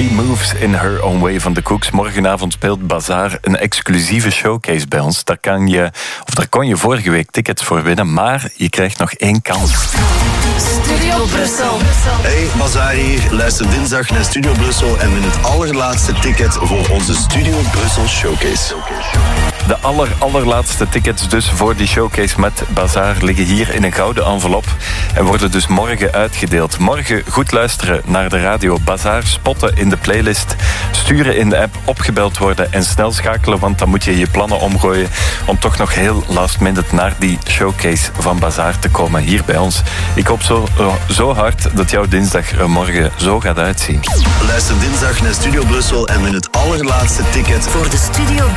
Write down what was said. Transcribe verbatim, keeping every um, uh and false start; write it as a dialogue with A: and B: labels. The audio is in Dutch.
A: She Moves in Her Own Way van de Cooks. Morgenavond speelt Bazaar een exclusieve showcase bij ons. Daar, kan je, of daar kon je vorige week tickets voor winnen, maar je krijgt nog één kans.
B: Studio Brussel.
C: Hey, Bazaar hier. Luister dinsdag naar Studio Brussel en win het allerlaatste ticket voor onze Studio Brussel Showcase.
A: De aller, allerlaatste tickets dus voor die showcase met Bazaar liggen hier in een gouden envelop en worden dus morgen uitgedeeld. Morgen goed luisteren naar de radio. Bazaar spotten in de playlist, sturen in de app, opgebeld worden en snel schakelen, want dan moet je je plannen omgooien om toch nog heel last minute naar die showcase van Bazaar te komen hier bij ons. Ik hoop zo, zo hard dat jouw dinsdag er morgen zo gaat uitzien.
C: Luister dinsdag naar Studio Brussel en win het allerlaatste ticket
B: voor de Studio